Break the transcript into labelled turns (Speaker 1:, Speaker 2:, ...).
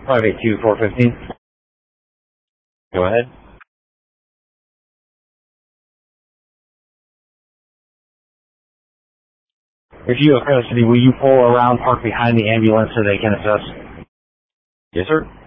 Speaker 1: 582-415. Go ahead. If you have custody, will you pull around, park behind the ambulance so they can assess? Yes, sir.